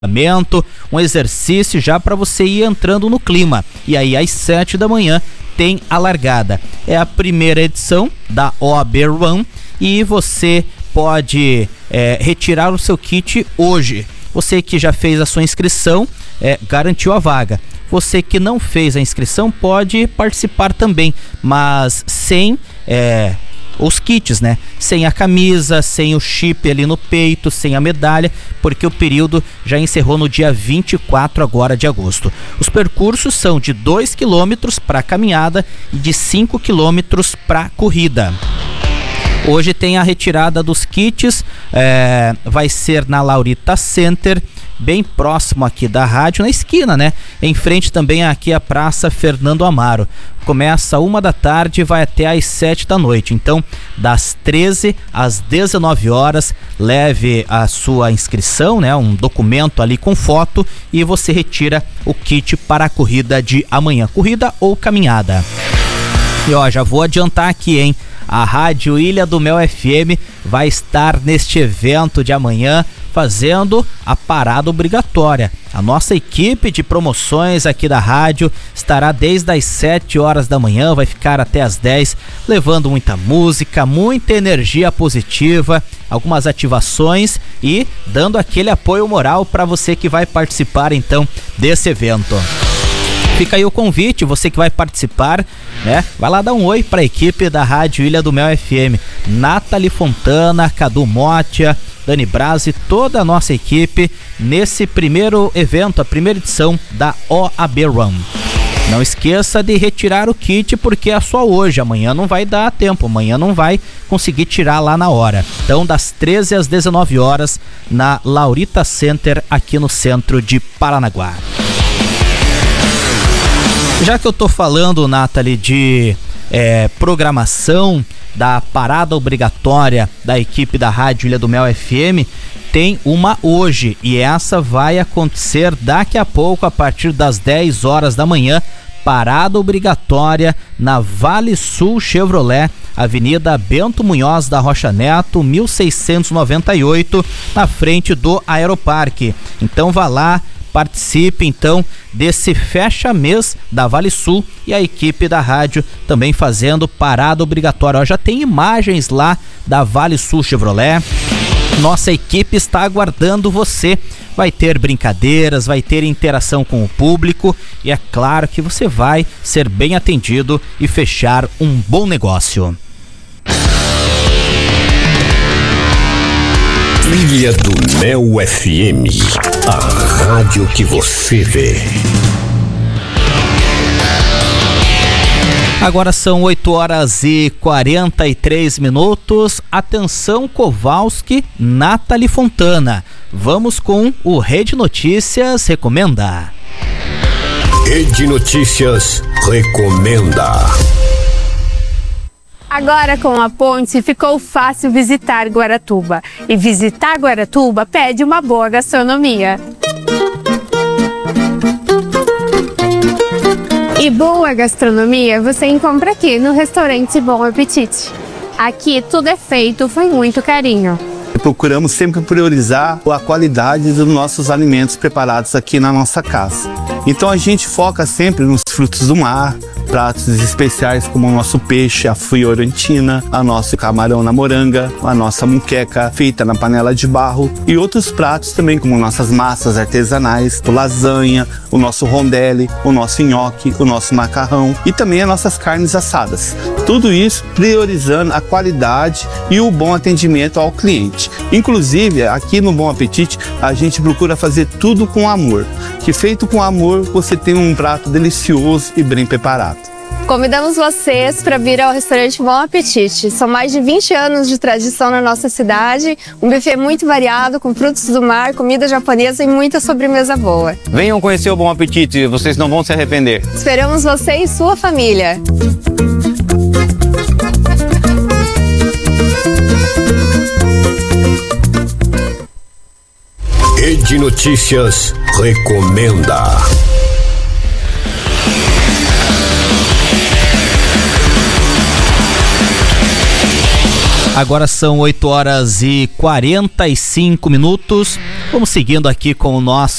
um exercício já para você ir entrando no clima. E aí às 7 da manhã tem a largada. É a primeira edição da OAB Run e você pode retirar o seu kit hoje. Você que já fez a sua inscrição, garantiu a vaga. Você que não fez a inscrição pode participar também, mas sem os kits, né? Sem a camisa, sem o chip ali no peito, sem a medalha, porque o período já encerrou no dia 24 agora de agosto. Os percursos são de 2 km para caminhada e de 5 km para corrida. Hoje tem a retirada dos kits, vai ser na Laurita Center, bem próximo aqui da rádio, na esquina, né? Em frente também aqui a Praça Fernando Amaro. Começa 1 da tarde e vai até às 7 da noite. Então, das 13 às 19 horas, leve a sua inscrição, né? Um documento ali com foto e você retira o kit para a corrida de amanhã. Corrida ou caminhada. E ó, já vou adiantar aqui, hein? A Rádio Ilha do Mel FM vai estar neste evento de amanhã fazendo a parada obrigatória. A nossa equipe de promoções aqui da rádio estará desde as 7 horas da manhã, vai ficar até as 10, levando muita música, muita energia positiva, algumas ativações e dando aquele apoio moral para você que vai participar então desse evento. Fica aí o convite, você que vai participar, né? Vai lá dar um oi para a equipe da Rádio Ilha do Mel FM. Nathalie Fontana, Cadu Motia, Dani Braz e toda a nossa equipe nesse primeiro evento, a primeira edição da OAB Run. Não esqueça de retirar o kit porque é só hoje, amanhã não vai dar tempo, amanhã não vai conseguir tirar lá na hora. Então das 13 às 19 horas na Laurita Center aqui no centro de Paranaguá. Já que eu tô falando, Nathalie, de programação da parada obrigatória da equipe da Rádio Ilha do Mel FM, tem uma hoje e essa vai acontecer daqui a pouco a partir das 10 horas da manhã, parada obrigatória na Vale Sul Chevrolet, Avenida Bento Munhoz da Rocha Neto, 1698, na frente do Aeroparque. Então vá lá, participe então desse fecha-mês da Vale Sul e a equipe da rádio também fazendo parada obrigatória. Ó, já tem imagens lá da Vale Sul Chevrolet. Nossa equipe está aguardando você. Vai ter brincadeiras, vai ter interação com o público e é claro que você vai ser bem atendido e fechar um bom negócio. Ilha do Mel FM, a rádio que você vê. Agora são 8 horas e 43 minutos. Atenção, Kowalski, Nathalie Fontana. Vamos com o Rede Notícias Recomenda. Rede Notícias Recomenda. Agora com a ponte ficou fácil visitar Guaratuba. E visitar Guaratuba pede uma boa gastronomia. E boa gastronomia você encontra aqui no restaurante Bom Apetite. Aqui tudo é feito com muito carinho. Procuramos sempre priorizar a qualidade dos nossos alimentos preparados aqui na nossa casa. Então a gente foca sempre nos frutos do mar, pratos especiais como o nosso peixe, a fiorentina, a nosso camarão na moranga, a nossa muqueca feita na panela de barro e outros pratos também como nossas massas artesanais, lasanha, o nosso rondelli, o nosso nhoque, o nosso macarrão e também as nossas carnes assadas. Tudo isso priorizando a qualidade e o bom atendimento ao cliente. Inclusive, aqui no Bom Apetite, a gente procura fazer tudo com amor, que feito com amor você tem um prato delicioso e bem preparado. Convidamos vocês para vir ao restaurante Bom Apetite. São mais de 20 anos de tradição na nossa cidade, um buffet muito variado, com frutos do mar, comida japonesa e muita sobremesa boa. Venham conhecer o Bom Apetite, vocês não vão se arrepender. Esperamos você e sua família. Rede Notícias Recomenda. Agora são 8 horas e 45 minutos. Vamos seguindo aqui com o nosso